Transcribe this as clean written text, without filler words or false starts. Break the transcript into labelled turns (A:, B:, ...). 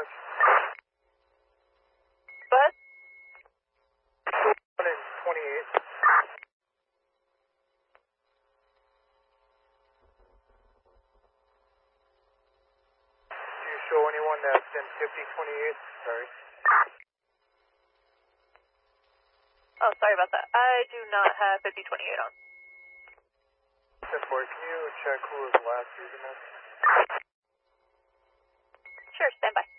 A: approach.
B: But
A: 128. Do you show anyone that's in 5028? Sorry.
B: oh, sorry about that. I do not have 5028 on.
A: 10-4, can you check who was last using this?
B: Sure, stand by.